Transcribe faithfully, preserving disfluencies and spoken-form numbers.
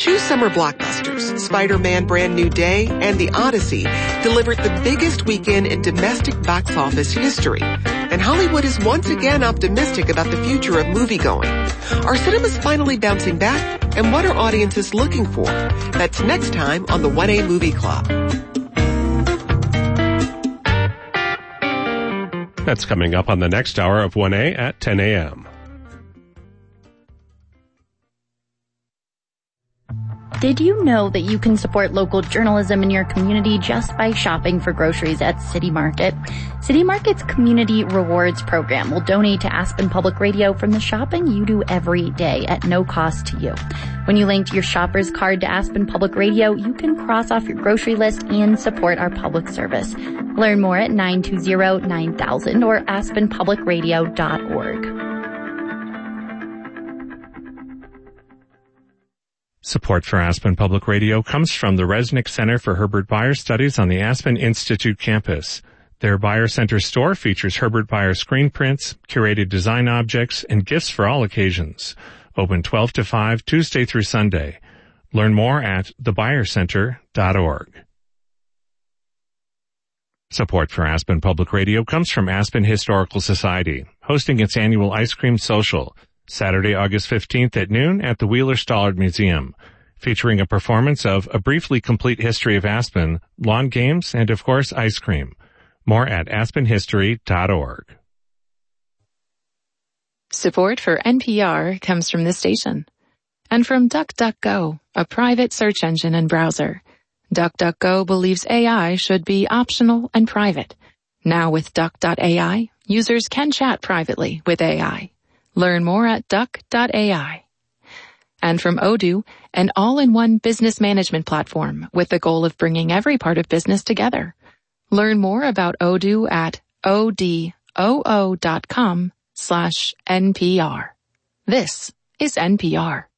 Two summer blockbusters, Spider-Man Brand New Day and The Odyssey, delivered the biggest weekend in domestic box office history. And Hollywood is once again optimistic about the future of moviegoing. Are cinemas finally bouncing back? And what are audiences looking for? That's next time on the one A Movie Club. That's coming up on the next hour of one A at ten a.m. Did you know that you can support local journalism in your community just by shopping for groceries at City Market? City Market's Community Rewards Program will donate to Aspen Public Radio from the shopping you do every day at no cost to you. When you link your shopper's card to Aspen Public Radio, you can cross off your grocery list and support our public service. Learn more at nine two zero nine thousand or aspen public radio dot org. Support for Aspen Public Radio comes from the Resnick Center for Herbert Bayer Studies on the Aspen Institute campus. Their Bayer Center store features Herbert Bayer screen prints, curated design objects, and gifts for all occasions. Open twelve to five, Tuesday through Sunday. Learn more at the bayer center dot org. Support for Aspen Public Radio comes from Aspen Historical Society, hosting its annual Ice Cream Social, Saturday, August fifteenth at noon at the Wheeler-Stallard Museum, featuring a performance of A Briefly Complete History of Aspen, lawn games, and of course, ice cream. More at aspen history dot org. Support for N P R comes from this station. And from DuckDuckGo, a private search engine and browser. DuckDuckGo believes A I should be optional and private. Now with Duck dot A I, users can chat privately with A I. Learn more at duck dot A I. And from Odoo, an all-in-one business management platform with the goal of bringing every part of business together. Learn more about Odoo at odoo dot com slash N P R. This is N P R.